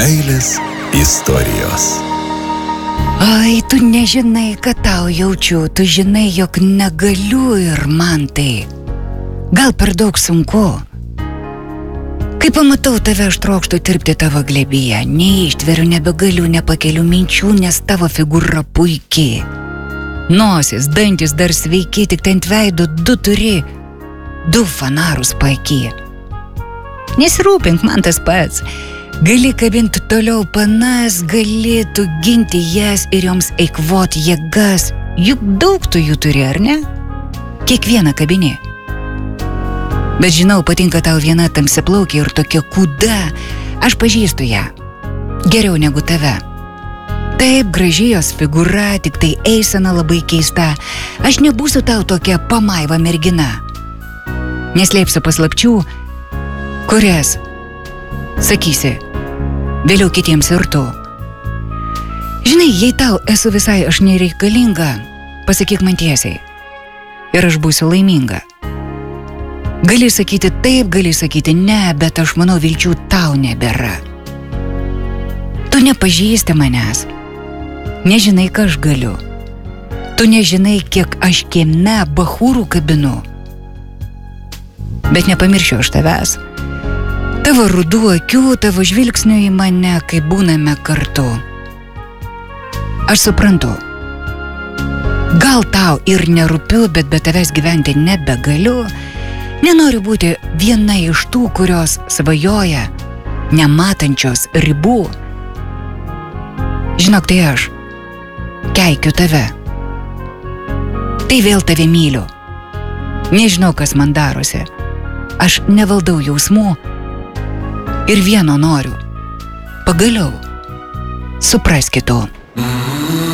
Meilės istorijos. Ai, tu nežinai, kad tau jaučiu, tu žinai, jog negaliu ir man tai. Gal per daug sunku. Kai pamatau tave, aš trokštu tirpti tavo glėbyje, neištveriu, nebegaliu, nepakeliu minčių, nes tavo figūra puikiai. Nosis, dantis dar sveiki, tik ten veido du turi, 2 fanarus paaki. Nesirūpink, man tas pats. Gali kabinti toliau panas, gali tu ginti jas ir joms eikvoti jėgas. Juk daug tu jų turi, ar ne? Kiekvieną kabinį. Bet žinau, patinka tau viena tamsiaplaukė ir tokia kūda. Aš pažįstu ją. Geriau negu tave. Taip, graži jos figūra, tik tai eisena labai keista. Aš nebūsiu tau tokia pamaiva mergina. Neslėpsiu paslapčių, kurias sakysi vėliau kitiems ir tu. Žinai, jei tau esu visai aš nereikalinga, pasakyk man tiesiai. Ir aš būsiu laiminga. Gali sakyti taip, gali sakyti ne, bet aš manau, vilčių tau nebėra. Tu nepažįsti manęs. Nežinai, ką aš galiu. Tu nežinai, kiek aš kieme bachūrų kabinu. Bet nepamiršiu aš tavęs. Tavo rudų akių, tavo žvilgsnių į mane, kai būname kartu. Aš suprantu. Gal tau ir nerūpiu, bet be tavęs gyventi nebegaliu. Nenoriu būti viena iš tų, kurios svajoja, nematančios ribų. Žinok, tai aš keikiu tave. Tai vėl tave myliu. Nežinau, kas man darosi. Aš nevaldau jausmų ir vieno noriu. Pagaliau suprask kitų.